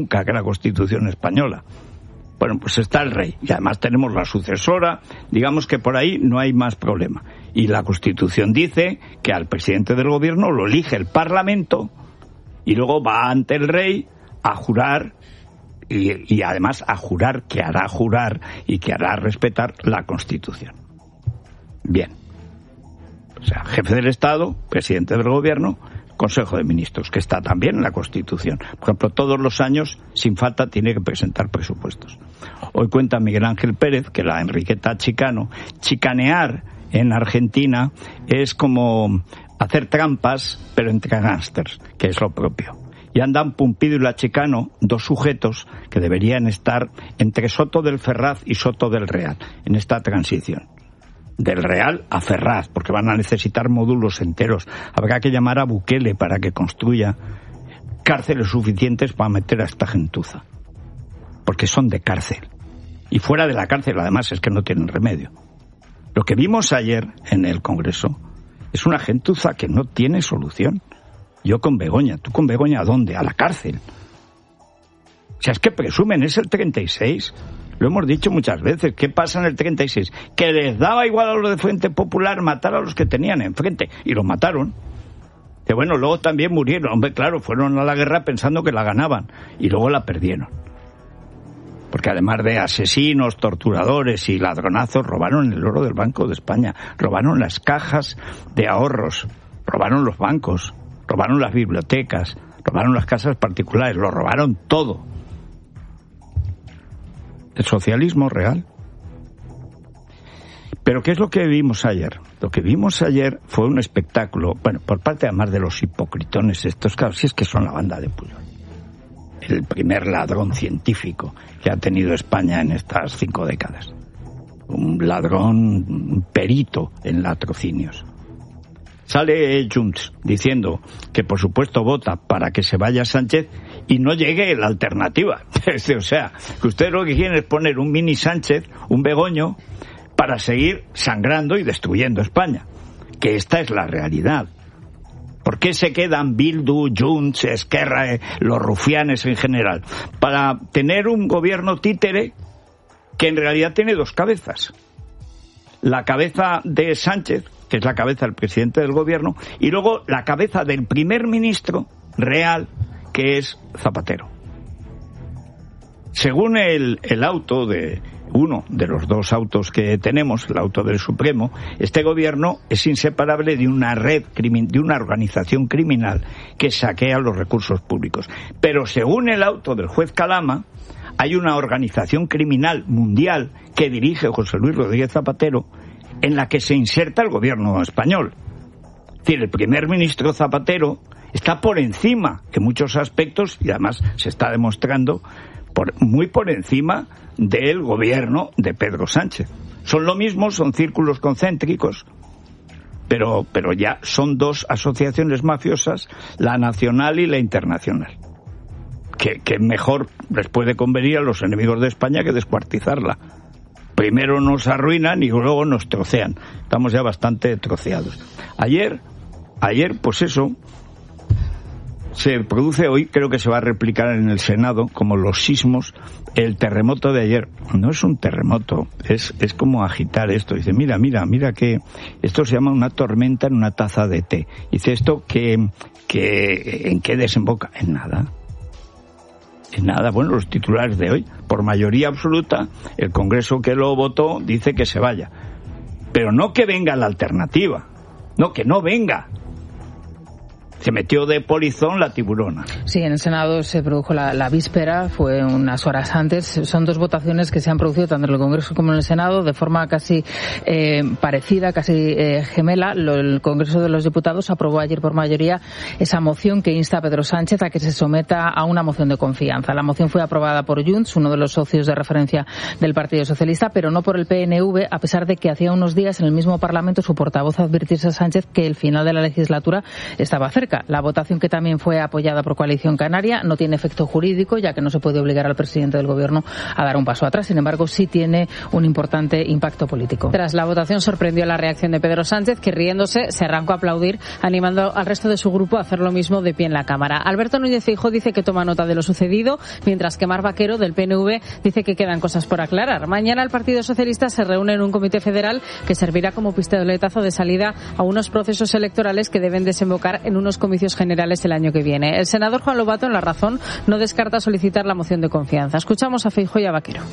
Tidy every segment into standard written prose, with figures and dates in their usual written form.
nunca que la Constitución española. Bueno, pues está el rey y además tenemos la sucesora, digamos que por ahí no hay más problema. Y la Constitución dice que al presidente del gobierno lo elige el Parlamento y luego va ante el rey a jurar y además a jurar que hará jurar y que hará respetar la Constitución. Bien. O sea, jefe del Estado, presidente del gobierno, Consejo de Ministros, que está también en la Constitución. Por ejemplo, todos los años, sin falta, tiene que presentar presupuestos. Hoy cuenta Miguel Ángel Pérez que la Enriqueta Chicano, chicanear en Argentina es como hacer trampas, pero entre gángsters, que es lo propio. Y andan Pumpido y la Chicano, dos sujetos que deberían estar entre Soto del Ferraz y Soto del Real, en esta transición. Del Real a Ferraz, porque van a necesitar módulos enteros. Habrá que llamar a Bukele para que construya cárceles suficientes para meter a esta gentuza. Porque son de cárcel. Y fuera de la cárcel, además, es que no tienen remedio. Lo que vimos ayer en el Congreso es una gentuza que no tiene solución. Yo con Begoña. ¿Tú con Begoña a dónde? A la cárcel. O sea, es que presumen, es el 36. Lo hemos dicho muchas veces. ¿Qué pasa en el 36? Que les daba igual a los de Frente Popular matar a los que tenían enfrente. Y los mataron. Que bueno, luego también murieron. Hombre, claro, fueron a la guerra pensando que la ganaban. Y luego la perdieron. Porque además de asesinos, torturadores y ladronazos, robaron el oro del Banco de España. Robaron las cajas de ahorros. Robaron los bancos. Robaron las bibliotecas. Robaron las casas particulares. Lo robaron todo. El socialismo real. Pero ¿qué es lo que vimos ayer? Lo que vimos ayer fue un espectáculo, bueno, por parte además de los hipocritones estos, claro, si es que son la banda de Pujol. El primer ladrón científico que ha tenido España en estas 5 décadas. Un ladrón perito en latrocinios. Sale Junts diciendo que por supuesto vota para que se vaya Sánchez y no llegue la alternativa. O sea, que ustedes lo que quieren es poner un mini Sánchez, un Begoño, para seguir sangrando y destruyendo España. Que esta es la realidad. ¿Por qué se quedan Bildu, Junts, Esquerra, los rufianes en general? Para tener un gobierno títere que en realidad tiene 2 cabezas. La cabeza de Sánchez, que es la cabeza del presidente del gobierno, y luego la cabeza del primer ministro real, que es Zapatero. Según el auto de uno de los 2 autos que tenemos, el auto del Supremo, este gobierno es inseparable de una red de una organización criminal que saquea los recursos públicos. Pero según el auto del juez Calama, hay una organización criminal mundial que dirige José Luis Rodríguez Zapatero, en la que se inserta el gobierno español. Es decir, el primer ministro Zapatero está por encima en muchos aspectos y además se está demostrando muy por encima del gobierno de Pedro Sánchez. Son lo mismo, son círculos concéntricos, pero ya son 2 asociaciones mafiosas, la nacional y la internacional, que mejor les puede convenir a los enemigos de España que descuartizarla. Primero nos arruinan y luego nos trocean. Estamos ya bastante troceados. Ayer, pues eso, se produce hoy, creo que se va a replicar en el Senado, como los sismos, el terremoto de ayer. No es un terremoto, es como agitar esto. Dice, mira que esto se llama una tormenta en una taza de té. Dice, ¿esto que en qué desemboca? En nada. En nada. Bueno, los titulares de hoy, por mayoría absoluta, el Congreso que lo votó dice que se vaya. Pero no que venga la alternativa. No, que no venga. Se metió de polizón la tiburona. Sí, en el Senado se produjo la víspera, fue unas horas antes. Son 2 votaciones que se han producido tanto en el Congreso como en el Senado de forma casi parecida, casi gemela. El Congreso de los Diputados aprobó ayer por mayoría esa moción que insta a Pedro Sánchez a que se someta a una moción de confianza. La moción fue aprobada por Junts, uno de los socios de referencia del Partido Socialista, pero no por el PNV, a pesar de que hacía unos días en el mismo Parlamento su portavoz advirtiese a Sánchez que el final de la legislatura estaba cerca. política. La votación, que también fue apoyada por Coalición Canaria, no tiene efecto jurídico, ya que no se puede obligar al presidente del Gobierno a dar un paso atrás. Sin embargo, sí tiene un importante impacto político. Tras la votación sorprendió la reacción de Pedro Sánchez, que riéndose se arrancó a aplaudir, animando al resto de su grupo a hacer lo mismo de pie en la Cámara. Alberto Núñez Feijóo dice que toma nota de lo sucedido, mientras que Mar Vaquero, del PNV, dice que quedan cosas por aclarar. Mañana el Partido Socialista se reúne en un comité federal que servirá como pistoletazo de salida a unos procesos electorales que deben desembocar en unos comicios generales el año que viene. El senador Juan Lobato, en La Razón, no descarta solicitar la moción de confianza. Escuchamos a Feijóo y a Vaquero.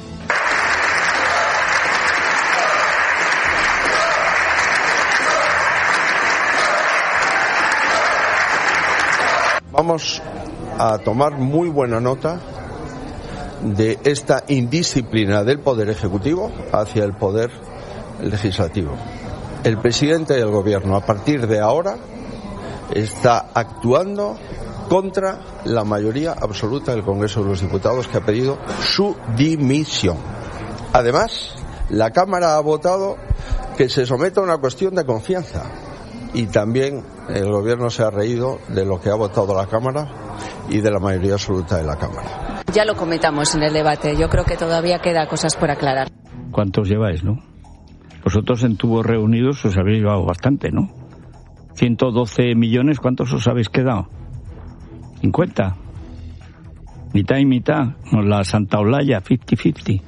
Vamos a tomar muy buena nota de esta indisciplina del Poder Ejecutivo hacia el Poder Legislativo. El presidente del Gobierno, a partir de ahora, está actuando contra la mayoría absoluta del Congreso de los Diputados, que ha pedido su dimisión. Además, la Cámara ha votado que se someta a una cuestión de confianza, y también el Gobierno se ha reído de lo que ha votado la Cámara y de la mayoría absoluta de la Cámara. Ya lo comentamos en el debate. Yo creo que todavía queda cosas por aclarar. ¿Cuántos lleváis, no? Vosotros en tubos reunidos os habéis llevado bastante, ¿no? 112 millones, ¿cuántos os habéis quedado? 50. Mitad y mitad. Nos la Santa Olaya, 50-50.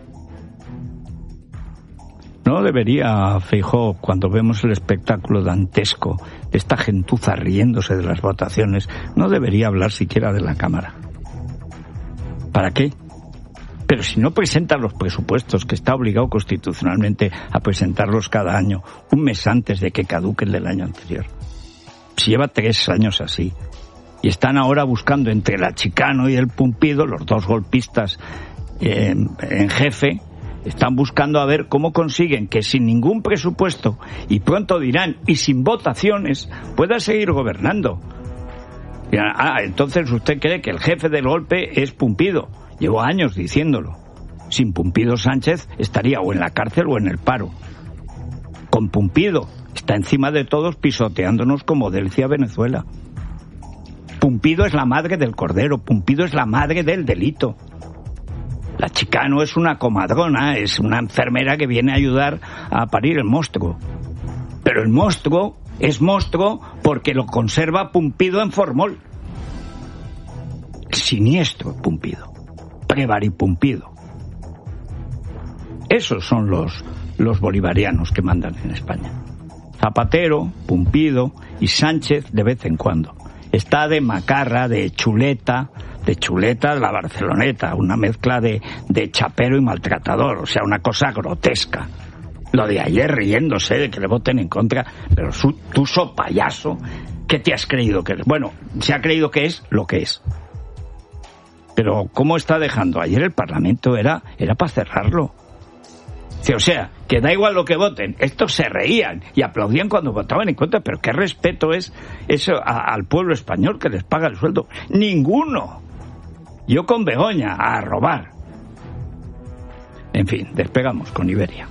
No debería, Feijóo, cuando vemos el espectáculo dantesco de esta gentuza riéndose de las votaciones, no debería hablar siquiera de la Cámara. ¿Para qué? Pero si no presenta los presupuestos, que está obligado constitucionalmente a presentarlos cada año, un mes antes de que caduque el del año anterior. Si lleva 3 años así. Y están ahora buscando entre la Chicano y el Pumpido, los dos golpistas en jefe, están buscando a ver cómo consiguen que sin ningún presupuesto, y pronto dirán, y sin votaciones, pueda seguir gobernando. Dirán, entonces usted cree que el jefe del golpe es Pumpido. Llevo años diciéndolo. Sin Pumpido, Sánchez estaría o en la cárcel o en el paro. Con Pumpido está encima de todos, pisoteándonos como decía Venezuela. Pumpido es la madre del cordero, Pumpido es la madre del delito. La Chicano es una comadrona, es una enfermera que viene a ayudar a parir el monstruo. Pero el monstruo es monstruo porque lo conserva Pumpido en formol. Siniestro Pumpido. Prevaripumpido. Esos son los bolivarianos que mandan en España. Zapatero, Pumpido y Sánchez de vez en cuando. Está de macarra, de chuleta de la Barceloneta, una mezcla de chapero y maltratador, o sea, una cosa grotesca. Lo de ayer riéndose de que le voten en contra, pero tú sos payaso, ¿qué te has creído que eres? Bueno, se ha creído que es lo que es. Pero ¿cómo está dejando? Ayer el Parlamento era para cerrarlo. O sea, que da igual lo que voten. Estos se reían y aplaudían cuando votaban en contra, pero ¿qué respeto es eso al pueblo español que les paga el sueldo? ¡Ninguno! Yo con Begoña, a robar. En fin, despegamos con Iberia.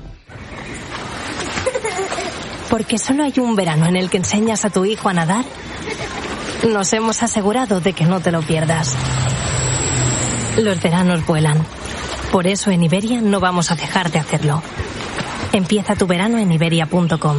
Porque solo hay un verano en el que enseñas a tu hijo a nadar, nos hemos asegurado de que no te lo pierdas. Los veranos vuelan. Por eso en Iberia no vamos a dejar de hacerlo. Empieza tu verano en iberia.com.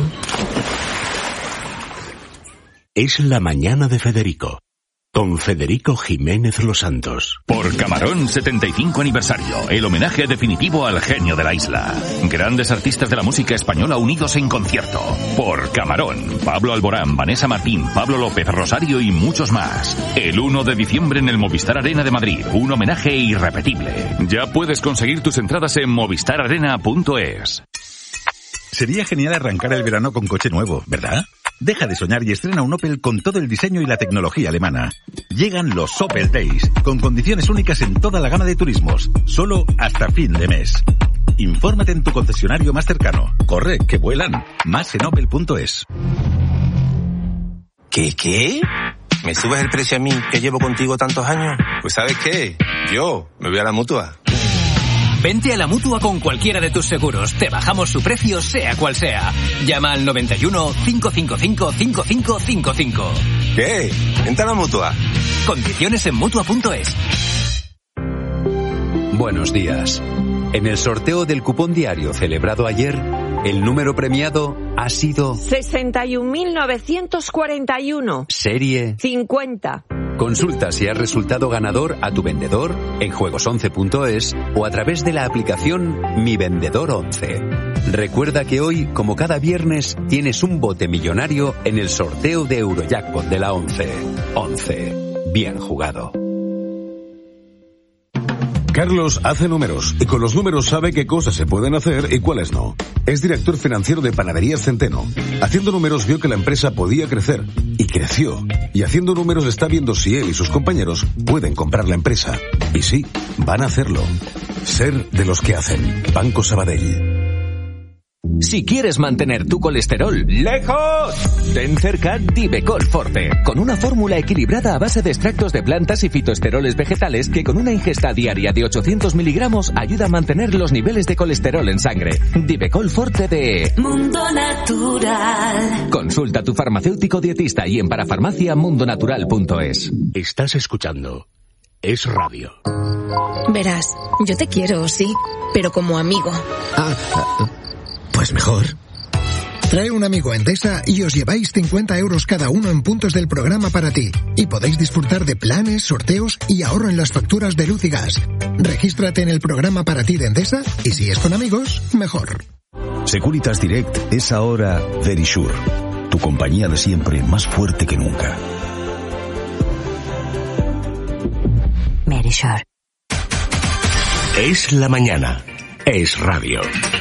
Es la mañana de Federico, con Federico Jiménez Los Santos. Por Camarón 75 aniversario, el homenaje definitivo al genio de la isla. Grandes artistas de la música española unidos en concierto. Por Camarón, Pablo Alborán, Vanessa Martín, Pablo López, Rosario y muchos más. El 1 de diciembre en el Movistar Arena de Madrid, un homenaje irrepetible. Ya puedes conseguir tus entradas en movistararena.es. Sería genial arrancar el verano con coche nuevo, ¿verdad? Deja de soñar y estrena un Opel con todo el diseño y la tecnología alemana. Llegan los Opel Days, con condiciones únicas en toda la gama de turismos, solo hasta fin de mes. Infórmate en tu concesionario más cercano. Corre, que vuelan. Más en opel.es. ¿Qué? ¿Me subes el precio a mí, que llevo contigo tantos años? Pues ¿sabes qué? Yo me voy a la Mutua. Vente a la Mutua con cualquiera de tus seguros. Te bajamos su precio, sea cual sea. Llama al 91 555 5555. ¿Qué? Vente a la Mutua. Condiciones en Mutua.es. Buenos días. En el sorteo del cupón diario celebrado ayer, el número premiado ha sido 61.941. Serie 50. Consulta si has resultado ganador a tu vendedor en juegos11.es o a través de la aplicación Mi Vendedor 11. Recuerda que hoy, como cada viernes, tienes un bote millonario en el sorteo de Eurojackpot de la 11. 11. Bien jugado. Carlos hace números y con los números sabe qué cosas se pueden hacer y cuáles no. Es director financiero de Panaderías Centeno. Haciendo números vio que la empresa podía crecer y creció. Y haciendo números está viendo si él y sus compañeros pueden comprar la empresa. Y sí, van a hacerlo. Ser de los que hacen. Banco Sabadell. Si quieres mantener tu colesterol lejos, ten cerca Divecol Forte, con una fórmula equilibrada a base de extractos de plantas y fitoesteroles vegetales que con una ingesta diaria de 800 miligramos ayuda a mantener los niveles de colesterol en sangre. Divecol Forte de Mundo Natural. Consulta a tu farmacéutico dietista y en parafarmaciamundonatural.es. Estás escuchando Es Radio. Verás, yo te quiero, sí, pero como amigo. Pues mejor. Trae un amigo a Endesa y os lleváis 50 euros cada uno en puntos del programa para ti. Y podéis disfrutar de planes, sorteos y ahorro en las facturas de luz y gas. Regístrate en el programa para ti de Endesa y si es con amigos, mejor. Securitas Direct es ahora Verisure, tu compañía de siempre más fuerte que nunca. Verisure. Es la mañana. Es Radio.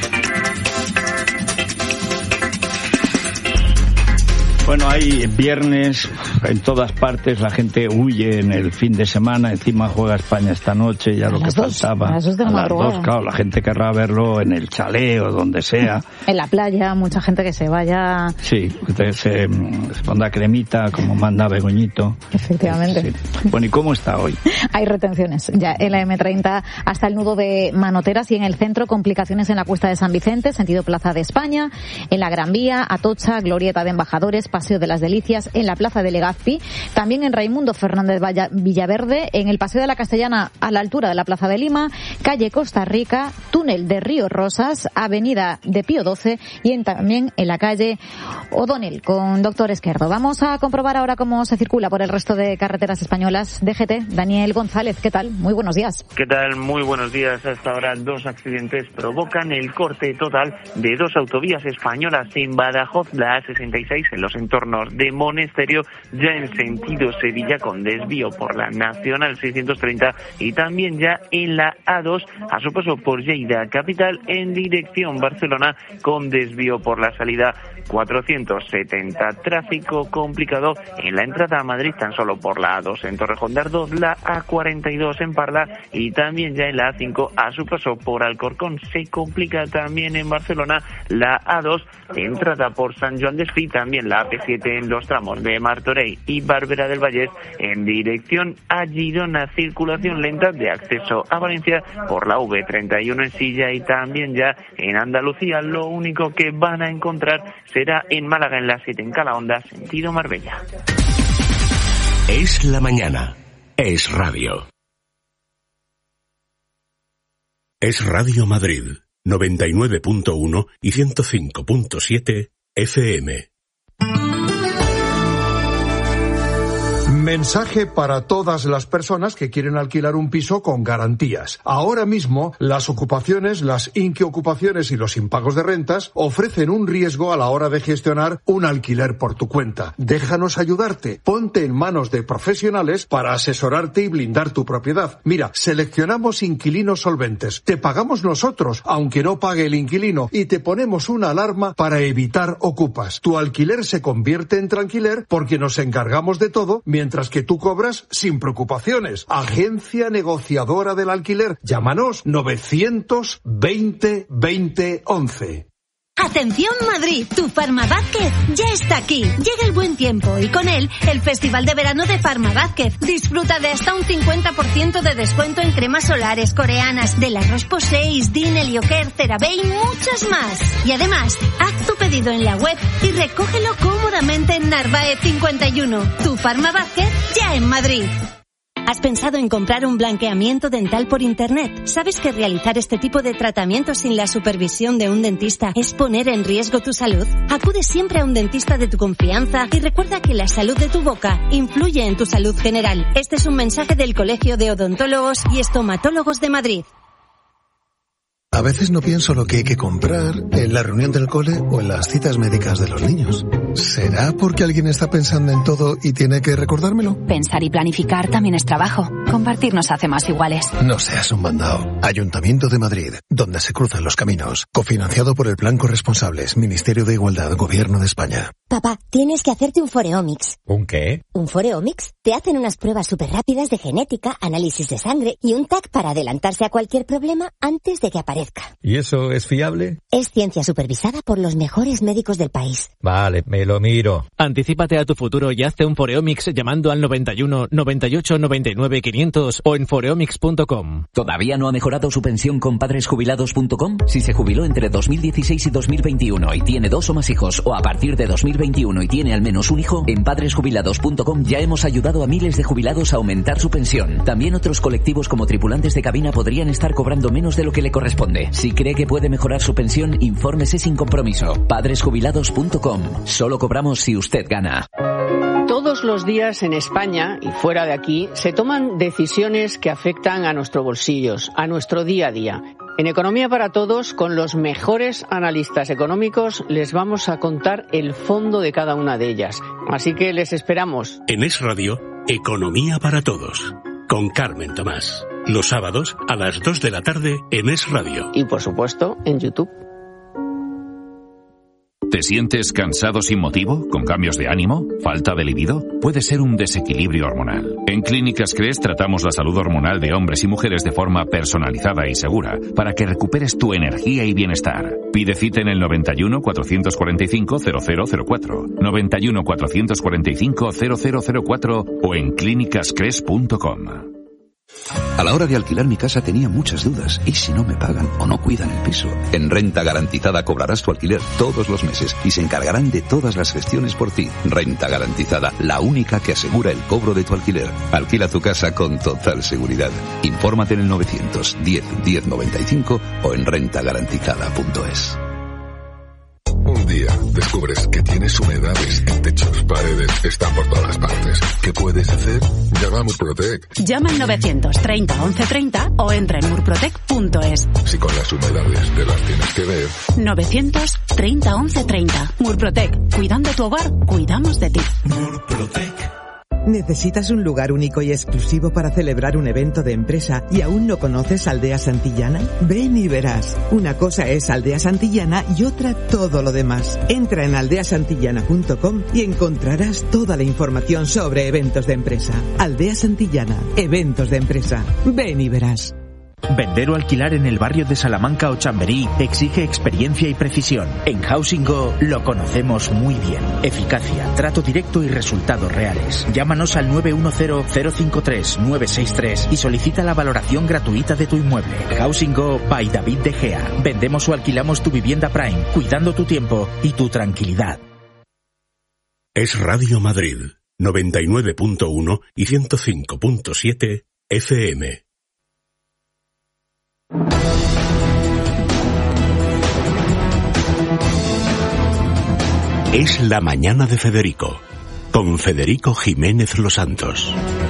Bueno, hay viernes, en todas partes la gente huye en el fin de semana, encima juega España esta noche, ya lo que faltaba. A las 2 de la madrugada. 2, claro, la gente querrá verlo en el chalet o donde sea. En la playa, mucha gente que se vaya. Sí, se ponga cremita, como manda Begoñito. Efectivamente. Sí. Bueno, ¿y cómo está hoy? Hay retenciones ya en la M30 hasta el nudo de Manoteras y en el centro complicaciones en la Cuesta de San Vicente, sentido Plaza de España, en la Gran Vía, Atocha, Glorieta de Embajadores, Paseo de las Delicias, en la Plaza de Legazpi, también en Raimundo Fernández Villaverde, en el Paseo de la Castellana a la altura de la Plaza de Lima, calle Costa Rica, túnel de Río Rosas, avenida de Pío XII y también en la calle O'Donnell con Doctor Esquerdo. Vamos a comprobar ahora cómo se circula por el resto de carreteras españolas. DGT, Daniel González, ¿qué tal? Muy buenos días. ¿Qué tal? Muy buenos días. Hasta ahora 2 accidentes provocan el corte total de 2 autovías españolas en Badajoz, la A66 en los entornos de Monesterio, ya en sentido Sevilla con desvío por la Nacional 630 y también ya en la A2 a su paso por Lleida capital en dirección Barcelona con desvío por la salida 470. Tráfico complicado en la entrada a Madrid tan solo por la A2 en Torrejón de Ardoz, la A42 en Parla y también ya en la A5 a su paso por Alcorcón. Se complica también en Barcelona la A2 entrada por San Joan d'Espí, también la AP7 en los tramos de Martorell y Bárbara del Vallés en dirección a Girona. Circulación lenta de acceso a Valencia por la V31 en Silla y también ya en Andalucía. Lo único que van a encontrar será en Málaga en la 7 en Calahonda, sentido Marbella. Es la mañana. Es Radio. Es Radio Madrid, 99.1 y 105.7 FM. Mensaje para todas las personas que quieren alquilar un piso con garantías. Ahora mismo, las ocupaciones, las inquiocupaciones y los impagos de rentas ofrecen un riesgo a la hora de gestionar un alquiler por tu cuenta. Déjanos ayudarte. Ponte en manos de profesionales para asesorarte y blindar tu propiedad. Mira, seleccionamos inquilinos solventes. Te pagamos nosotros, aunque no pague el inquilino, y te ponemos una alarma para evitar ocupas. Tu alquiler se convierte en tranquiler porque nos encargamos de todo mientras que tú cobras sin preocupaciones. Agencia negociadora del alquiler. Llámanos 920 20 11. Atención Madrid, tu Farma Vázquez ya está aquí. Llega el buen tiempo y con él el Festival de Verano de Farma Vázquez. Disfruta de hasta un 50% de descuento en cremas solares coreanas de la Roche-Posay, Dine, Helioker, CeraVe y muchas más. Y además, haz tu pedido en la web y recógelo cómodamente cómodamente en Narváez 51. Tu Farmavázquez ya en Madrid. ¿Has pensado en comprar un blanqueamiento dental por internet? ¿Sabes que realizar este tipo de tratamientos sin la supervisión de un dentista es poner en riesgo tu salud? Acude siempre a un dentista de tu confianza y recuerda que la salud de tu boca influye en tu salud general. Este es un mensaje del Colegio de Odontólogos y Estomatólogos de Madrid. A veces no pienso lo que hay que comprar en la reunión del cole o en las citas médicas de los niños. ¿Será porque alguien está pensando en todo y tiene que recordármelo? Pensar y planificar también es trabajo. Compartir nos hace más iguales. No seas un mandado. Ayuntamiento de Madrid, donde se cruzan los caminos. Cofinanciado por el Plan Corresponsables, Ministerio de Igualdad, Gobierno de España. Papá, tienes que hacerte un Foreomics. ¿Un qué? Un Foreomics. Te hacen unas pruebas súper rápidas de genética, análisis de sangre y un TAC para adelantarse a cualquier problema antes de que aparezca. ¿Y eso es fiable? Es ciencia supervisada por los mejores médicos del país. Vale, me lo miro. Anticípate a tu futuro y hazte un Foreomics llamando al 91 98 99 500 o en foreomics.com. ¿Todavía no ha mejorado su pensión con padresjubilados.com? Si se jubiló entre 2016 y 2021 y tiene 2 o más hijos, o a partir de 2021 y tiene al menos un hijo, en padresjubilados.com ya hemos ayudado a miles de jubilados a aumentar su pensión. También otros colectivos como tripulantes de cabina podrían estar cobrando menos de lo que le corresponde. Si cree que puede mejorar su pensión, infórmese sin compromiso. Padresjubilados.com. Solo cobramos si usted gana. Todos los días en España y fuera de aquí se toman decisiones que afectan a nuestros bolsillos, a nuestro día a día. En Economía para Todos, con los mejores analistas económicos, les vamos a contar el fondo de cada una de ellas. Así que les esperamos. En Es Radio, Economía para Todos, con Carmen Tomás. Los sábados a las 2 de la tarde en Es Radio. Y por supuesto, en YouTube. ¿Te sientes cansado sin motivo? ¿Con cambios de ánimo? ¿Falta de libido? Puede ser un desequilibrio hormonal. En Clínicas Cres tratamos la salud hormonal de hombres y mujeres de forma personalizada y segura para que recuperes tu energía y bienestar. Pide cita en el 91 445 0004, 91 445 0004 o en clínicascres.com. A la hora de alquilar mi casa tenía muchas dudas. ¿Y si no me pagan o no cuidan el piso? En Renta Garantizada cobrarás tu alquiler todos los meses y se encargarán de todas las gestiones por ti. Renta Garantizada, la única que asegura el cobro de tu alquiler. Alquila tu casa con total seguridad. Infórmate en el 910 1095 o en rentagarantizada.es. Un día descubres que tienes humedades en techos, paredes, están por todas partes. ¿Qué puedes hacer? Llama a Murprotec. Llama al 930 1130 o entra en murprotec.es. Si con las humedades te las tienes que ver. 930 1130. Murprotec. Cuidando tu hogar, cuidamos de ti. Murprotec. ¿Necesitas un lugar único y exclusivo para celebrar un evento de empresa y aún no conoces Aldea Santillana? Ven y verás. Una cosa es Aldea Santillana y otra todo lo demás. Entra en aldeasantillana.com y encontrarás toda la información sobre eventos de empresa. Aldea Santillana, eventos de empresa. Ven y verás. Vender o alquilar en el barrio de Salamanca o Chamberí exige experiencia y precisión. En Housing Go lo conocemos muy bien. Eficacia, trato directo y resultados reales. Llámanos al 910-053-963 y solicita la valoración gratuita de tu inmueble. Housing Go by David De Gea. Vendemos o alquilamos tu vivienda Prime, cuidando tu tiempo y tu tranquilidad. Es Radio Madrid, 99.1 y 105.7 FM. Es la mañana de Federico, con Federico Jiménez Los Santos.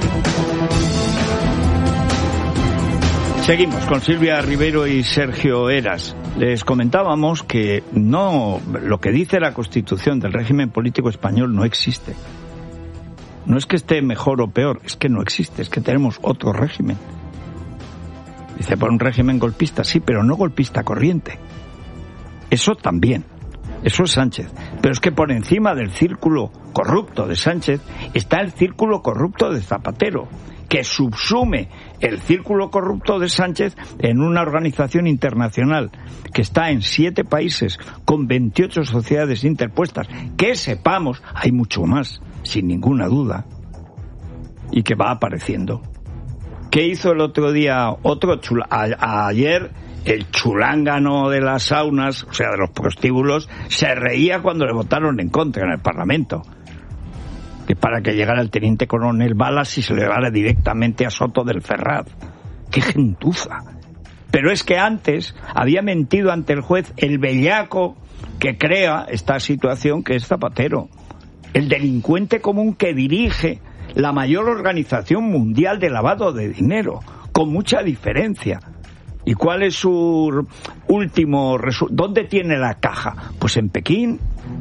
Seguimos con Silvia Rivero y Sergio Eras. Les comentábamos que no, lo que dice la Constitución del régimen político español no existe. No es que esté mejor o peor, es que no existe, es que tenemos otro régimen. Dice, por un régimen golpista, sí, pero no golpista corriente. Eso también. Eso es Sánchez. Pero es que por encima del círculo corrupto de Sánchez está el círculo corrupto de Zapatero, que subsume el círculo corrupto de Sánchez en una organización internacional que está en 7 países con 28 sociedades interpuestas. Que sepamos, hay mucho más, sin ninguna duda, y que va apareciendo. ¿Qué hizo el otro día? Ayer el chulángano de las saunas, o sea, de los prostíbulos, se reía cuando le votaron en contra en el Parlamento. Que para que llegara el teniente coronel Balas y se le llevara directamente a Soto del Ferraz. ¡Qué gentuza! Pero es que antes había mentido ante el juez el bellaco que crea esta situación, que es Zapatero. El delincuente común que dirige la mayor organización mundial de lavado de dinero, con mucha diferencia. ¿Y cuál es su último resultado? ¿Dónde tiene la caja? Pues en Pekín.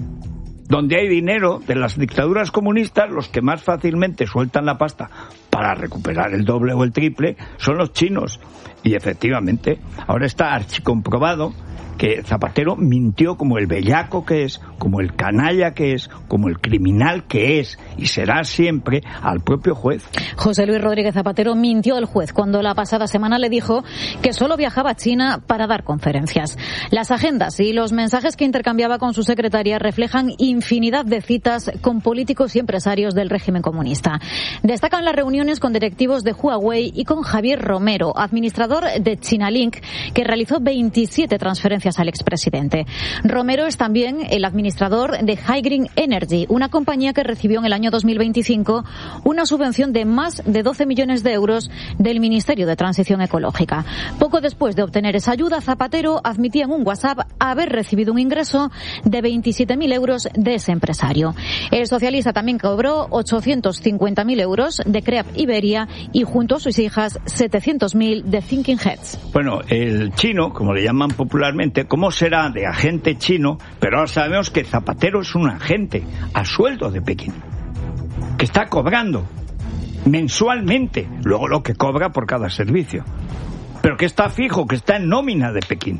Donde hay dinero de las dictaduras comunistas, los que más fácilmente sueltan la pasta para recuperar el doble o el triple son los chinos. Y efectivamente, ahora está archicomprobado que Zapatero mintió como el bellaco que es, como el canalla que es, como el criminal que es y será siempre al propio juez. José Luis Rodríguez Zapatero mintió al juez cuando la pasada semana le dijo que solo viajaba a China para dar conferencias. Las agendas y los mensajes que intercambiaba con su secretaria reflejan infinidad de citas con políticos y empresarios del régimen comunista. Destacan las reuniones con directivos de Huawei y con Javier Romero, administrador de Chinalink, que realizó 27 transferencias al expresidente. Romero es también el administrador de High Green Energy, una compañía que recibió en el año 2025 una subvención de más de 12 millones de euros del Ministerio de Transición Ecológica. Poco después de obtener esa ayuda, Zapatero admitía en un WhatsApp haber recibido un ingreso de 27.000 euros de ese empresario. El socialista también cobró 850.000 euros de CREAP Iberia y junto a sus hijas 700.000 de Thinking Heads. Bueno, el chino, como le llaman popularmente, ¿cómo será de agente chino? Pero ahora sabemos que Zapatero es un agente a sueldo de Pekín, que está cobrando mensualmente, luego lo que cobra por cada servicio, pero que está fijo, que está en nómina de Pekín.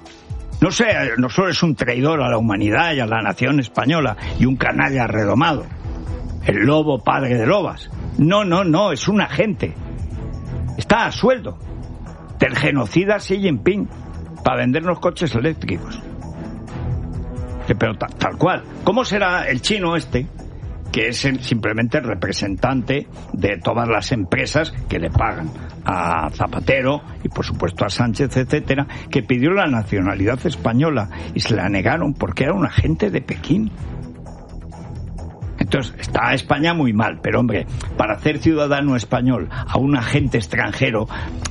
No solo es un traidor a la humanidad y a la nación española y un canalla redomado, el lobo padre de lobas. No, es un agente. Está a sueldo del genocida Xi Jinping para vendernos coches eléctricos. Pero tal cual. ¿Cómo será el chino este, que es simplemente el representante de todas las empresas que le pagan a Zapatero y por supuesto a Sánchez, etcétera, que pidió la nacionalidad española y se la negaron porque era un agente de Pekín? Entonces, está España muy mal, pero hombre, para hacer ciudadano español a un agente extranjero,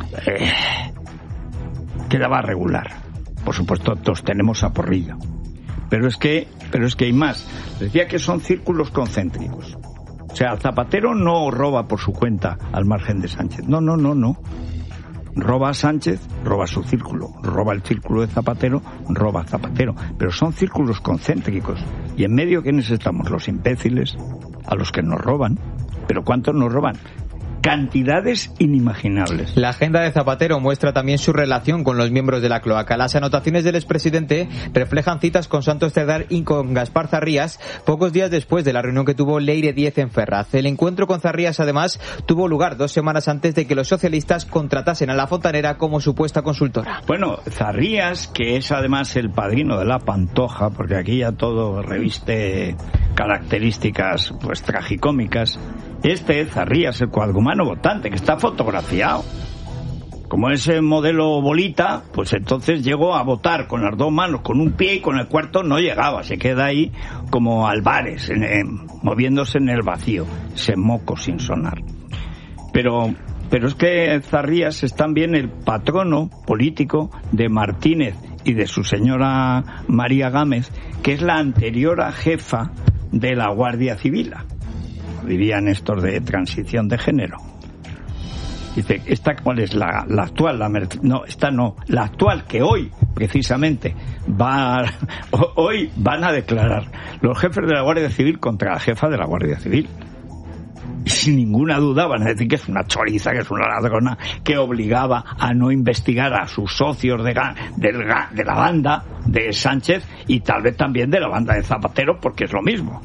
quedaba regular. Por supuesto, todos tenemos a Porrillo. Pero es que hay más. Decía que son círculos concéntricos. O sea, Zapatero no roba por su cuenta al margen de Sánchez. No. Roba a Sánchez, roba su círculo. Roba el círculo de Zapatero, roba a Zapatero. Pero son círculos concéntricos. Y en medio, ¿quiénes estamos? Los imbéciles, a los que nos roban. ¿Pero cuántos nos roban? Cantidades inimaginables. La agenda de Zapatero muestra también su relación con los miembros de la cloaca. Las anotaciones del expresidente reflejan citas con Santos Cerdán y con Gaspar Zarrías pocos días después de la reunión que tuvo Leire Díez en Ferraz. El encuentro con Zarrías, además, tuvo lugar 2 semanas antes de que los socialistas contratasen a La Fontanera como supuesta consultora. Bueno, Zarrías, que es además el padrino de la Pantoja, porque aquí ya todo reviste características pues tragicómicas. Zarrías, el cuadrumano votante, que está fotografiado. Como es el modelo bolita, pues entonces llegó a votar con las 2 manos, con un pie, y con el cuarto no llegaba. Se queda ahí como Álvarez, moviéndose en el vacío, ese moco sin sonar. Pero es que Zarrías es también el patrono político de Martínez y de su señora María Gámez, que es la anterior jefa de la Guardia Civil. Dirían estos de transición de género. Dice, ¿esta cuál es? La actual, la actual, que hoy, precisamente, hoy van a declarar los jefes de la Guardia Civil contra la jefa de la Guardia Civil. Y sin ninguna duda van a decir que es una choriza, que es una ladrona, que obligaba a no investigar a sus socios de la banda de Sánchez y tal vez también de la banda de Zapatero, porque es lo mismo.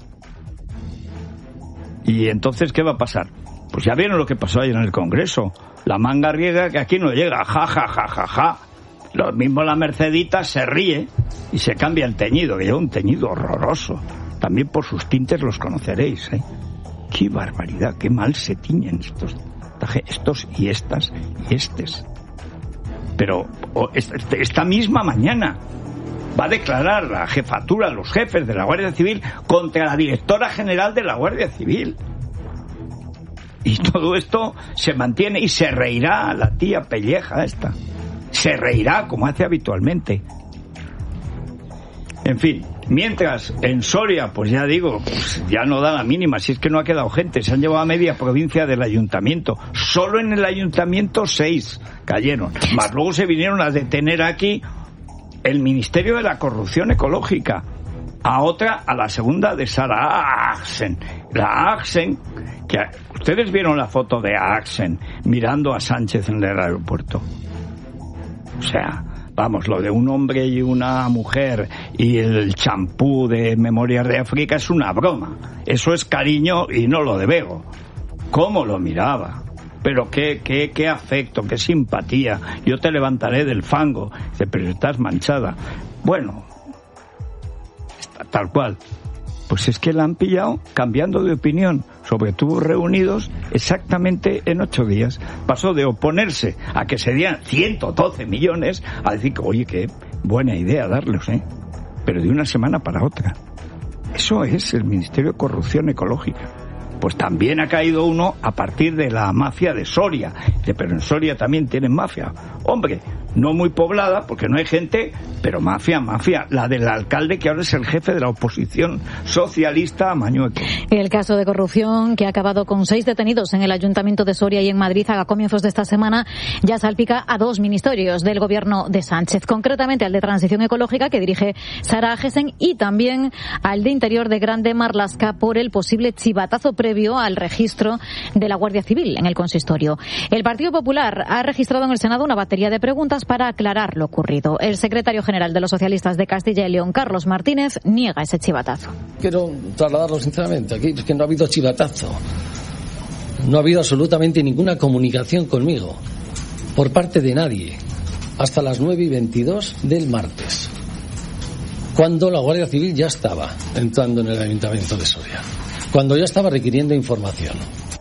Y entonces, ¿qué va a pasar? Pues ya vieron lo que pasó ayer en el Congreso. La manga riega que aquí no llega. Ja. Lo mismo la Mercedita se ríe y se cambia el teñido, que lleva un teñido horroroso. También por sus tintes los conoceréis, ¿eh? ¡Qué barbaridad! ¡Qué mal se tiñen estos y estas y estes! pero esta misma mañana va a declarar la jefatura, los jefes de la Guardia Civil contra la directora general de la Guardia Civil. Y todo esto se mantiene y se reirá la tía pelleja esta. Se reirá como hace habitualmente. En fin, mientras en Soria, pues ya digo, pues ya no da la mínima, si es que no ha quedado gente, se han llevado a media provincia del ayuntamiento. Solo en el ayuntamiento 6 cayeron. Más luego se vinieron a detener aquí el Ministerio de la Corrupción Ecológica, a la segunda de Sara Axen. La Axen, que ustedes vieron la foto de Axen mirando a Sánchez en el aeropuerto. O sea, vamos, lo de un hombre y una mujer y el champú de Memorias de África es una broma. Eso es cariño y no lo de Bego. ¿Cómo lo miraba? Pero qué afecto, qué simpatía. Yo te levantaré del fango. Dice, pero estás manchada. Bueno, está tal cual. Pues es que la han pillado cambiando de opinión sobre tubos reunidos exactamente en 8 días. Pasó de oponerse a que se dieran 112 millones a decir que, oye, qué buena idea darlos, pero de una semana para otra. Eso es el Ministerio de Corrupción Ecológica. Pues también ha caído uno a partir de la mafia de Soria. Pero en Soria también tienen mafia. Hombre, no muy poblada, porque no hay gente, pero mafia. La del alcalde, que ahora es el jefe de la oposición socialista, Mañueco. El caso de corrupción, que ha acabado con 6 detenidos en el Ayuntamiento de Soria y en Madrid a comienzos de esta semana, ya salpica a 2 ministerios del gobierno de Sánchez. Concretamente al de Transición Ecológica, que dirige Sara Agesen, y también al de Interior de Grande Marlaska por el posible chivatazo previo al registro de la Guardia Civil en el consistorio. El Partido Popular ha registrado en el Senado una batería de preguntas para aclarar lo ocurrido. El secretario general de los socialistas de Castilla y León, Carlos Martínez, niega ese chivatazo. Quiero trasladarlo sinceramente. Aquí es que no ha habido chivatazo. No ha habido absolutamente ninguna comunicación conmigo por parte de nadie hasta las 9:22 del martes, cuando la Guardia Civil ya estaba entrando en el Ayuntamiento de Soria, cuando ya estaba requiriendo información.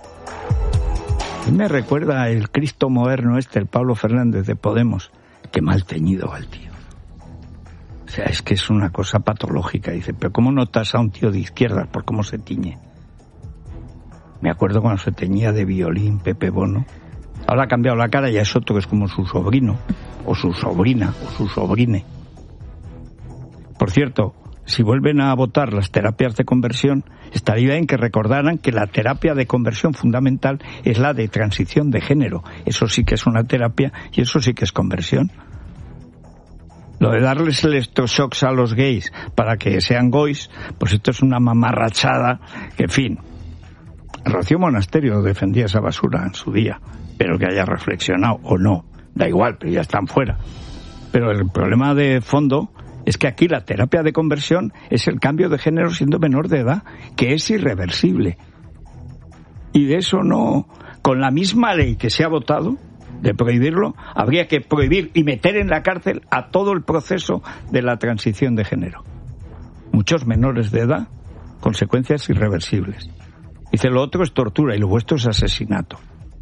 Me recuerda el Cristo moderno el Pablo Fernández de Podemos. Qué mal teñido va el tío. O sea, es que es una cosa patológica. Dice, pero ¿cómo notas a un tío de izquierdas por cómo se tiñe? Me acuerdo cuando se teñía de violín Pepe Bono. Ahora ha cambiado la cara y ya es otro que es como su sobrino, o su sobrina, o su sobrine. Por cierto, si vuelven a votar las terapias de conversión, estaría bien que recordaran que la terapia de conversión fundamental es la de transición de género. Eso sí que es una terapia y eso sí que es conversión. Lo de darles electroshocks a los gays para que sean goys, pues esto es una mamarrachada que, en fin, Rocío Monasterio defendía esa basura en su día, pero que haya reflexionado o no, da igual, pero ya están fuera. Pero el problema de fondo es que aquí la terapia de conversión es el cambio de género siendo menor de edad, que es irreversible. Y de eso no, con la misma ley que se ha votado, de prohibirlo, habría que prohibir y meter en la cárcel a todo el proceso de la transición de género. Muchos menores de edad, consecuencias irreversibles. Dice, lo otro es tortura y lo vuestro es asesinato.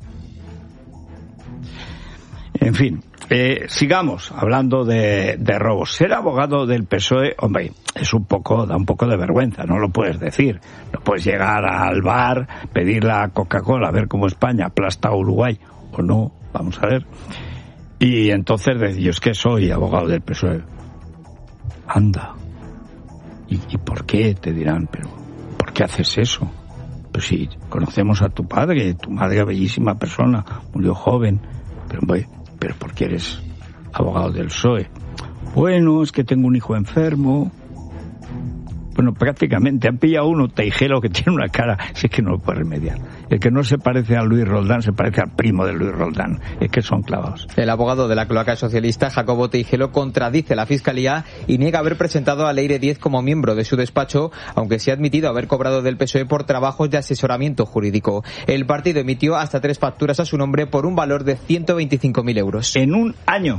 En fin, sigamos hablando de robos. Ser abogado del PSOE, hombre, da un poco de vergüenza, no lo puedes decir. No puedes llegar al bar, pedir la Coca-Cola, a ver cómo España aplasta a Uruguay, o no, vamos a ver. Y entonces decir, yo es que soy abogado del PSOE. Anda. ¿Y por qué? Te dirán, pero ¿por qué haces eso? Pues si conocemos a tu padre, bellísima persona, murió joven, pero ¿por qué eres abogado del PSOE? Bueno, es que tengo un hijo enfermo. Bueno, prácticamente han pillado uno teijero que tiene una cara, si es que no lo puede remediar. El que no se parece a Luis Roldán se parece al primo de Luis Roldán. Es que son clavados. El abogado de la cloaca socialista, Jacobo Teijelo, contradice a la Fiscalía y niega haber presentado a Leire Díez como miembro de su despacho, aunque sí ha admitido haber cobrado del PSOE por trabajos de asesoramiento jurídico. El partido emitió hasta 3 facturas a su nombre por un valor de 125.000 euros. En un año,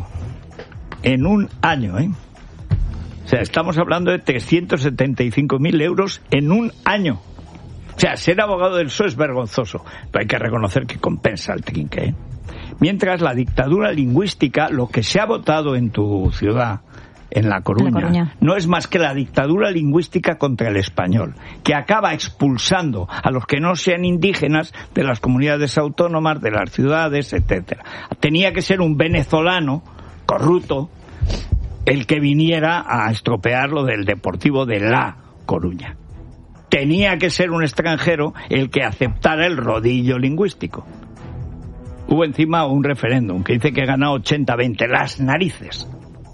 O sea, estamos hablando de 375.000 euros en un año. O sea, ser abogado del PSOE es vergonzoso, pero hay que reconocer que compensa el trinque, Mientras la dictadura lingüística, lo que se ha votado en tu ciudad, en La Coruña, no es más que la dictadura lingüística contra el español, que acaba expulsando a los que no sean indígenas de las comunidades autónomas, de las ciudades, etcétera. Tenía que ser un venezolano corrupto el que viniera a estropear lo del Deportivo de La Coruña. Tenía que ser un extranjero el que aceptara el rodillo lingüístico. Hubo encima un referéndum que dice que gana 80-20, las narices.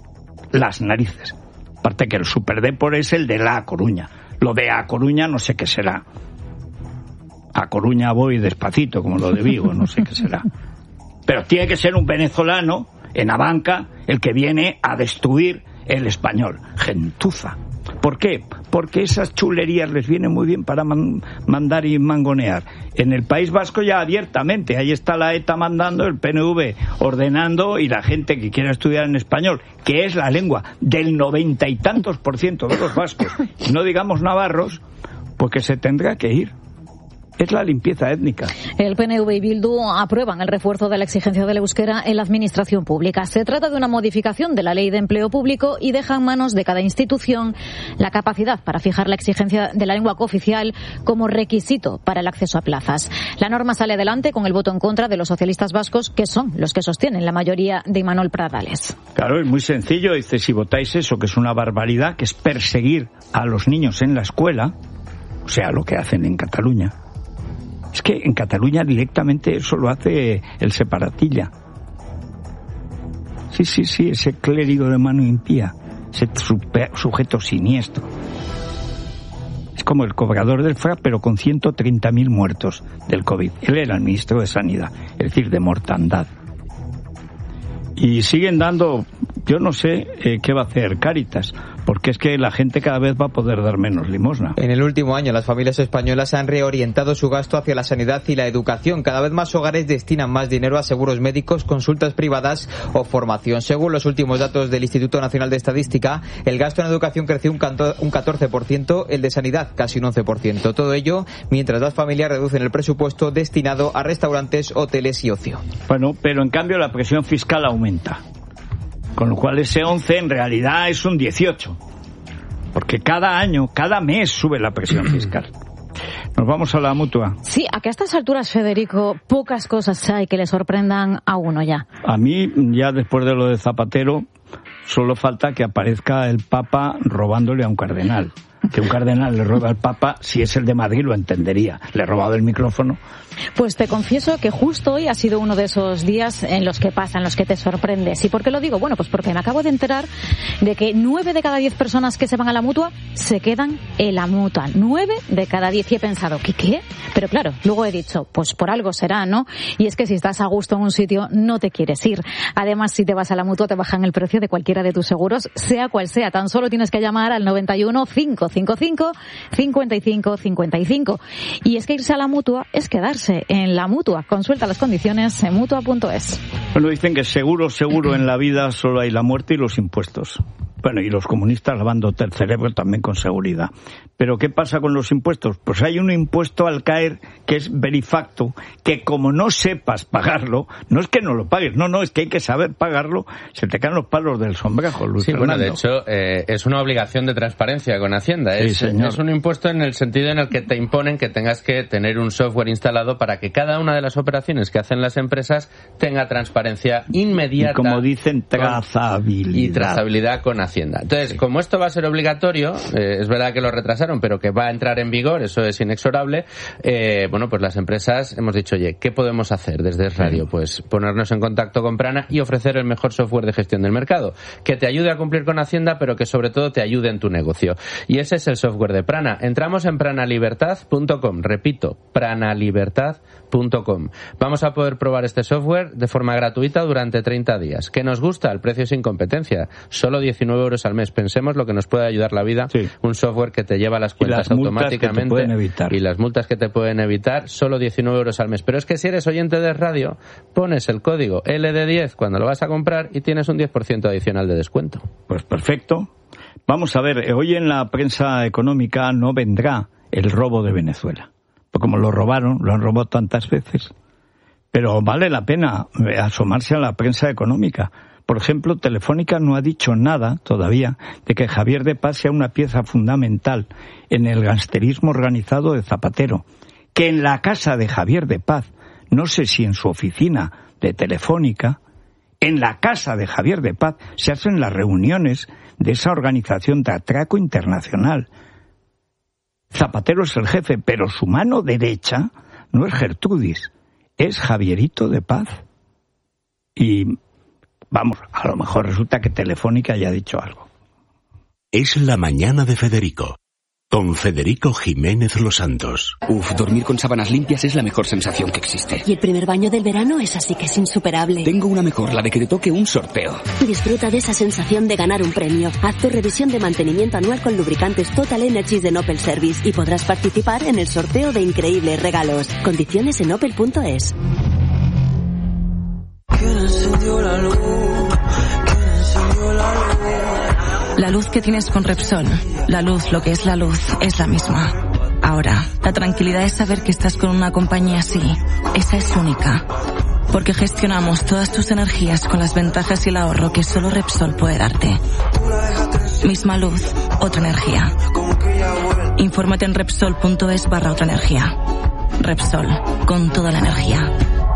Aparte que el superdepor es el de La Coruña. Lo de A Coruña no sé qué será. A Coruña voy despacito, como lo de Vigo, no sé qué será. Pero tiene que ser un venezolano en Abanca el que viene a destruir el español. Gentuza. ¿Por qué? Porque esas chulerías les vienen muy bien para mandar y mangonear. En el País Vasco ya abiertamente, ahí está la ETA mandando, el PNV ordenando, y la gente que quiera estudiar en español, que es la lengua del 90 y tantos % de los vascos, y no digamos navarros, pues que se tendrá que ir. Es la limpieza étnica. El PNV y Bildu aprueban el refuerzo de la exigencia del euskera en la administración pública. Se trata de una modificación de la Ley de Empleo Público y deja en manos de cada institución la capacidad para fijar la exigencia de la lengua cooficial como requisito para el acceso a plazas. La norma sale adelante con el voto en contra de los socialistas vascos, que son los que sostienen la mayoría de Imanol Pradales. Claro, es muy sencillo. Dice, si votáis eso, que es una barbaridad, que es perseguir a los niños en la escuela, o sea, lo que hacen en Cataluña. Es que en Cataluña directamente eso lo hace el separatilla. Sí, ese clérigo de mano impía, ese sujeto siniestro. Es como el cobrador del FRA, pero con 130.000 muertos del COVID. Él era el ministro de Sanidad, es decir, de mortandad. Y siguen dando, yo no sé qué va a hacer Cáritas, porque es que la gente cada vez va a poder dar menos limosna. En el último año, las familias españolas han reorientado su gasto hacia la sanidad y la educación. Cada vez más hogares destinan más dinero a seguros médicos, consultas privadas o formación. Según los últimos datos del Instituto Nacional de Estadística, el gasto en educación creció un 14%, el de sanidad casi un 11%. Todo ello mientras las familias reducen el presupuesto destinado a restaurantes, hoteles y ocio. Bueno, pero en cambio la presión fiscal aumenta. Con lo cual ese 11 en realidad es un 18. Porque cada año, cada mes sube la presión fiscal. Nos vamos a la Mutua. Sí, a que a estas alturas, Federico, pocas cosas hay que le sorprendan a uno ya. A mí, ya después de lo de Zapatero, solo falta que aparezca el Papa robándole a un cardenal. Que un cardenal le roba al Papa, si es el de Madrid lo entendería. Le he robado el micrófono. Pues te confieso que justo hoy ha sido uno de esos días en los que pasan, en los que te sorprendes. ¿Y por qué lo digo? Bueno, pues porque me acabo de enterar de que 9 de cada 10 personas que se van a la Mutua se quedan en la Mutua. 9 de cada 10. Y he pensado, ¿qué? Pero claro, luego he dicho, pues por algo será, ¿no? Y es que si estás a gusto en un sitio, no te quieres ir. Además, si te vas a la Mutua, te bajan el precio de cualquiera de tus seguros, sea cual sea. Tan solo tienes que llamar al 91 555 55 55. Y es que irse a la Mutua es quedarse en la Mutua. Consulta las condiciones en mutua.es. Bueno, dicen que seguro en la vida solo hay la muerte y los impuestos. Bueno, y los comunistas lavándote el cerebro también con seguridad. ¿Pero qué pasa con los impuestos? Pues hay un impuesto al caer que es verifacto, que como no sepas pagarlo, no es que no lo pagues, no, es que hay que saber pagarlo, se te caen los palos del sombrajo, Luis Fernando. Bueno, de hecho, es una obligación de transparencia con Hacienda. Sí, es un impuesto en el sentido en el que te imponen que tengas que tener un software instalado para que cada una de las operaciones que hacen las empresas tenga transparencia inmediata. Y como dicen, trazabilidad. Y trazabilidad con Hacienda. Entonces, como esto va a ser obligatorio, es verdad que lo retrasaron, pero que va a entrar en vigor, eso es inexorable, bueno, pues las empresas hemos dicho, oye, ¿qué podemos hacer desde Radio? Pues ponernos en contacto con Prana y ofrecer el mejor software de gestión del mercado, que te ayude a cumplir con Hacienda, pero que sobre todo te ayude en tu negocio. Y ese es el software de Prana. Entramos en pranalibertad.com, repito, pranalibertad.com. Vamos a poder probar este software de forma gratuita durante 30 días. ¿Qué nos gusta? El precio sin competencia, solo 19 euros al mes. Pensemos lo que nos puede ayudar la vida, un software que te lleva las cuentas automáticamente y las multas que te pueden evitar, solo 19 euros al mes. Pero es que si eres oyente de radio, pones el código LD10 cuando lo vas a comprar y tienes un 10% adicional de descuento. Pues perfecto. Vamos a ver, hoy en la prensa económica no vendrá el robo de Venezuela. Porque como lo han robado tantas veces. Pero vale la pena asomarse a la prensa económica. Por ejemplo, Telefónica no ha dicho nada todavía de que Javier de Paz sea una pieza fundamental en el gangsterismo organizado de Zapatero. Que en la casa de Javier de Paz, no sé si en su oficina de Telefónica, en la casa de Javier de Paz se hacen las reuniones de esa organización de atraco internacional. Zapatero es el jefe, pero su mano derecha no es Gertrudis, es Javierito de Paz. Y, vamos, a lo mejor resulta que Telefónica haya dicho algo. Es la mañana de Federico. Con Federico Jiménez Los Santos. Dormir con sábanas limpias es la mejor sensación que existe. Y el primer baño del verano es así que es insuperable. Tengo una mejor, la de que te toque un sorteo. Disfruta de esa sensación de ganar un premio. Haz tu revisión de mantenimiento anual con lubricantes Total Energies de Opel Service y podrás participar en el sorteo de increíbles regalos. Condiciones en opel.es. ¿Quién encendió la luz? ¿Quién encendió la luz? La luz que tienes con Repsol, la luz, lo que es la luz, es la misma. Ahora, la tranquilidad es saber que estás con una compañía así. Esa es única. Porque gestionamos todas tus energías con las ventajas y el ahorro que solo Repsol puede darte. Misma luz, otra energía. Infórmate en Repsol.es/otra energía. Repsol, con toda la energía.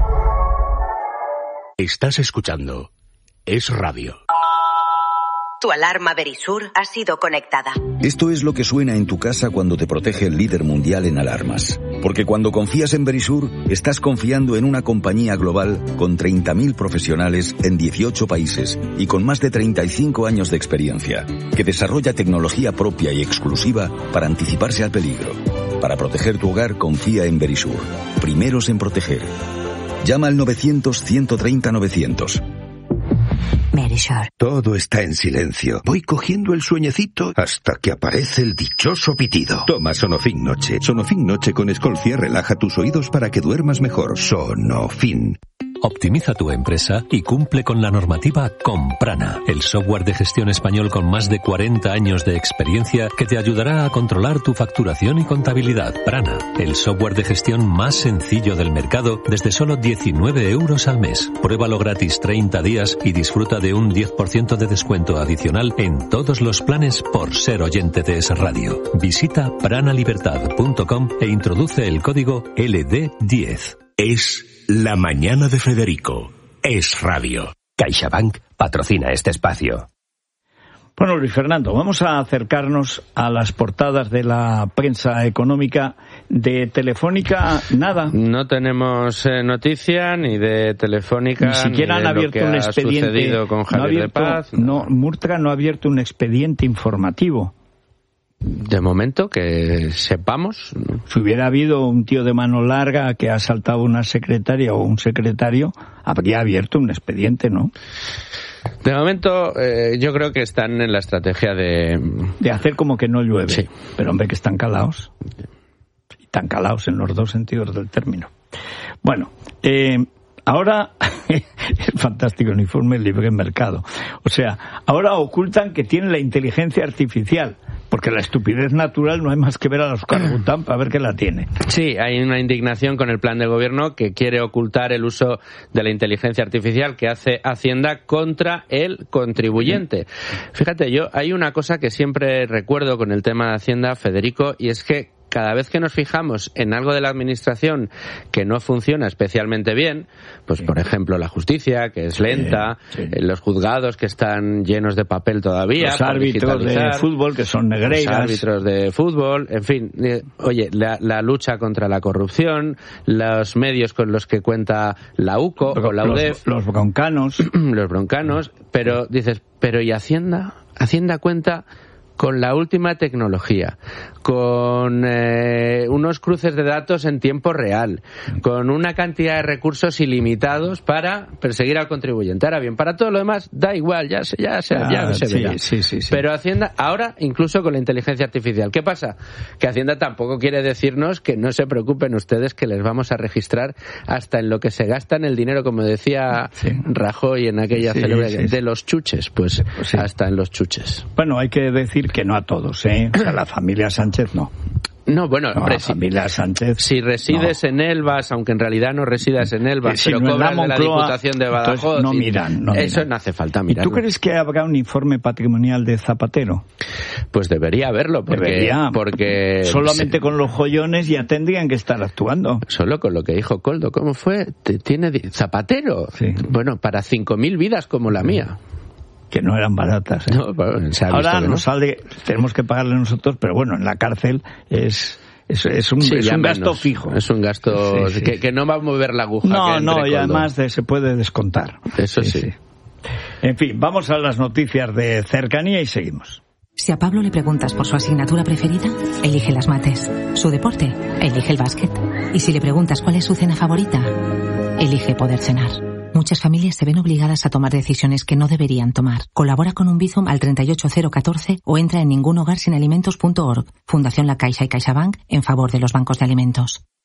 Estás escuchando Es Radio. Tu alarma Verisur ha sido conectada. Esto es lo que suena en tu casa cuando te protege el líder mundial en alarmas. Porque cuando confías en Verisur, estás confiando en una compañía global con 30.000 profesionales en 18 países y con más de 35 años de experiencia, que desarrolla tecnología propia y exclusiva para anticiparse al peligro. Para proteger tu hogar, confía en Verisur. Primeros en proteger. Llama al 900-130-900. Verisur. Todo está en silencio. Voy cogiendo el sueñecito hasta que aparece el dichoso pitido. Toma Sonofin Noche. Sonofin Noche con Escolcia relaja tus oídos para que duermas mejor. Sonofin. Optimiza tu empresa y cumple con la normativa con Prana, el software de gestión español con más de 40 años de experiencia que te ayudará a controlar tu facturación y contabilidad. Prana, el software de gestión más sencillo del mercado desde solo 19 euros al mes. Pruébalo gratis 30 días y disfruta de un 10% de descuento adicional en todos los planes por ser oyente de Es Radio. Visita pranalibertad.com e introduce el código LD10. Es la mañana de Federico. Es Radio. CaixaBank patrocina este espacio. Bueno, Luis Fernando, vamos a acercarnos a las portadas de la prensa económica. De Telefónica, nada. No tenemos noticia ni de Telefónica, ni siquiera han abierto un expediente con Javier de Paz. No, Murtra no ha abierto un expediente informativo. De momento, que sepamos. Si hubiera habido un tío de mano larga que ha asaltado a una secretaria o un secretario, habría abierto un expediente, ¿no? De momento, yo creo que están en la estrategia de hacer como que no llueve. Sí. Pero hombre, que están calaos. Están calaos en los dos sentidos del término. Bueno, ahora es fantástico el informe Libre Mercado. O sea, ahora ocultan que tienen la inteligencia artificial. Porque la estupidez natural no hay más que ver a los Cargután para ver que la tiene. Sí, hay una indignación con el plan del gobierno que quiere ocultar el uso de la inteligencia artificial que hace Hacienda contra el contribuyente. Fíjate, hay una cosa que siempre recuerdo con el tema de Hacienda, Federico, y es que cada vez que nos fijamos en algo de la administración que no funciona especialmente bien, pues por ejemplo la justicia, que es lenta, los juzgados que están llenos de papel todavía, los árbitros de fútbol que son negreiras, los árbitros de fútbol, en fin, oye, la lucha contra la corrupción, los medios con los que cuenta la UCO o la UDEF, los broncanos, pero dices, pero ¿y Hacienda? Hacienda cuenta con la última tecnología, con unos cruces de datos en tiempo real, con una cantidad de recursos ilimitados para perseguir al contribuyente. Ahora bien, para todo lo demás da igual, ya se verá. Sí. Pero Hacienda, ahora incluso con la inteligencia artificial, ¿qué pasa? Que Hacienda tampoco quiere decirnos que no se preocupen ustedes, que les vamos a registrar hasta en lo que se gastan el dinero, como decía Rajoy en aquella celebración, de los chuches, pues hasta en los chuches. Bueno, hay que decir que no a todos, ¿eh? O sea, la familia Sánchez no. No, bueno, familia Sánchez. Si resides en Elvas, aunque en realidad no residas en Elvas, si pero no cobras de la Moncloa, Diputación de Badajoz... No miran. Eso no hace falta mirar. ¿Y tú crees que habrá un informe patrimonial de Zapatero? Pues debería haberlo, porque solamente con los joyones ya tendrían que estar actuando. Solo con lo que dijo Koldo. ¿Cómo fue? ¿Tiene Zapatero? Sí. Bueno, para 5.000 vidas como la mía. Que no eran baratas. No, bueno, ahora nos sale, tenemos que pagarle nosotros, pero bueno, en la cárcel es un gasto fijo. Es un gasto que no va a mover la aguja. No, y además se puede descontar. Eso sí. En fin, vamos a las noticias de cercanía y seguimos. Si a Pablo le preguntas por su asignatura preferida, elige las mates. Su deporte, elige el básquet. Y si le preguntas cuál es su cena favorita, elige poder cenar. Muchas familias se ven obligadas a tomar decisiones que no deberían tomar. Colabora con un Bizum al 38014 o entra en ningunhogarsinalimentos.org. Fundación La Caixa y CaixaBank en favor de los bancos de alimentos.